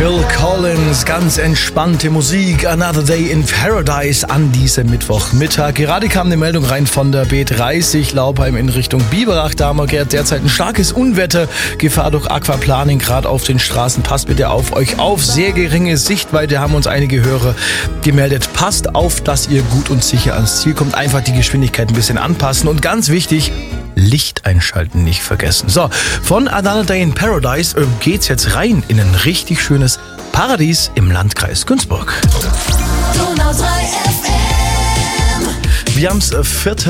Phil Collins, ganz entspannte Musik, Another Day in Paradise an diesem Mittwochmittag. Gerade kam eine Meldung rein von der B30 Laubheim in Richtung Biberach. Da haben wir derzeit ein starkes Unwetter. Gefahr durch Aquaplaning gerade auf den Straßen. Passt bitte auf euch auf. Sehr geringe Sichtweite haben uns einige Hörer gemeldet. Passt auf, dass ihr gut und sicher ans Ziel kommt. Einfach die Geschwindigkeit ein bisschen anpassen. Und ganz wichtig, Licht einschalten nicht vergessen. So, von Another Day in Paradise geht's jetzt rein in ein richtig schönes Paradies im Landkreis Günzburg. Wir haben es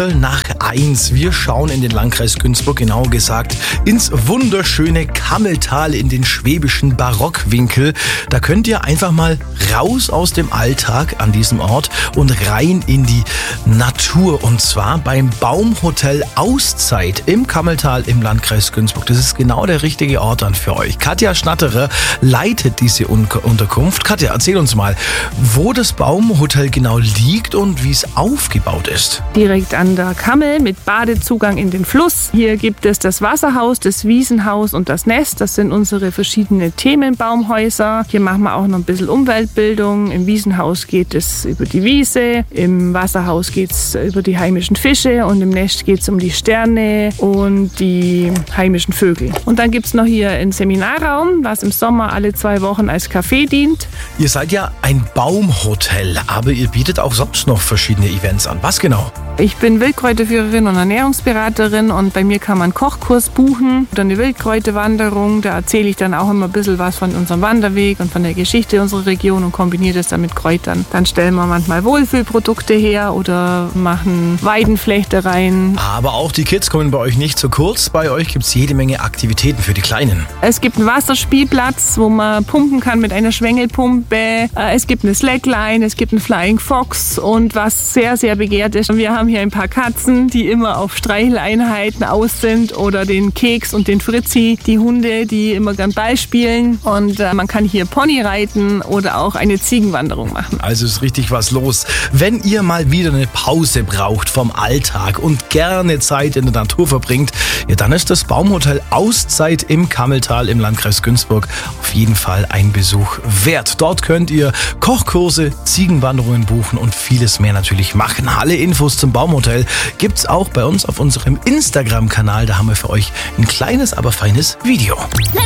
1:15. Wir schauen in den Landkreis Günzburg, genauer gesagt ins wunderschöne Kammeltal in den schwäbischen Barockwinkel. Da könnt ihr einfach mal raus aus dem Alltag an diesem Ort und rein in die Natur. Und zwar beim Baumhotel Auszeit im Kammeltal im Landkreis Günzburg. Das ist genau der richtige Ort dann für euch. Katja Schnatterer leitet diese Unterkunft. Katja, erzähl uns mal, wo das Baumhotel genau liegt und wie es aufgebaut ist. Direkt an der Kammel mit Badezugang in den Fluss. Hier gibt es das Wasserhaus, das Wiesenhaus und das Nest. Das sind unsere verschiedenen Themenbaumhäuser. Hier machen wir auch noch ein bisschen Umweltbildung. Im Wiesenhaus geht es über die Wiese, im Wasserhaus geht es über die heimischen Fische und im Nest geht es um die Sterne und die heimischen Vögel. Und dann gibt es noch hier einen Seminarraum, was im Sommer alle 2 Wochen als Café dient. Ihr seid ja ein Baumhotel, aber ihr bietet auch sonst noch verschiedene Events an. Was genau? Ich bin Wildkräuterführerin und Ernährungsberaterin und bei mir kann man einen Kochkurs buchen oder eine Wildkräuterwanderung. Da erzähle ich dann auch immer ein bisschen was von unserem Wanderweg und von der Geschichte unserer Region und kombiniere das dann mit Kräutern. Dann stellen wir manchmal Wohlfühlprodukte her oder machen Weidenflechtereien. Aber auch die Kids kommen bei euch nicht zu kurz. Bei euch gibt es jede Menge Aktivitäten für die Kleinen. Es gibt einen Wasserspielplatz, wo man pumpen kann mit einer Schwengelpumpe. Es gibt eine Slackline, es gibt einen Flying Fox und was sehr, sehr begehrt ist, wir haben hier ein paar Katzen, die immer auf Streicheleinheiten aus sind oder den Keks und den Fritzi, die Hunde, die immer gern Ball spielen und man kann hier Pony reiten oder auch eine Ziegenwanderung machen. Also ist richtig was los. Wenn ihr mal wieder eine Pause braucht vom Alltag und gerne Zeit in der Natur verbringt, ja, dann ist das Baumhotel Auszeit im Kammeltal im Landkreis Günzburg auf jeden Fall ein Besuch wert. Dort könnt ihr Kochkurse, Ziegenwanderungen buchen und vieles mehr natürlich machen. Alle Infos zum Baumhotel gibt's auch bei uns auf unserem Instagram-Kanal. Da haben wir für euch ein kleines, aber feines Video.